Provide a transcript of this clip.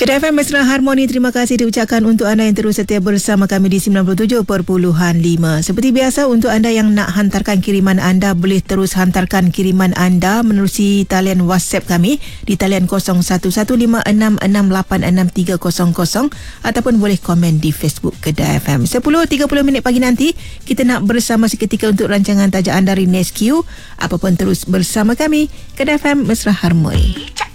Kedai FM Mesra Harmoni, terima kasih diucapkan untuk anda yang terus setia bersama kami di 97.5. Seperti biasa, untuk anda yang nak hantarkan kiriman anda, boleh terus hantarkan kiriman anda menerusi talian WhatsApp kami di talian 011566863000 ataupun boleh komen di Facebook Kedai FM. 10.30 minit pagi nanti, kita nak bersama seketika untuk rancangan tajaan dari Nesq. Apapun terus bersama kami, Kedai FM Mesra Harmoni.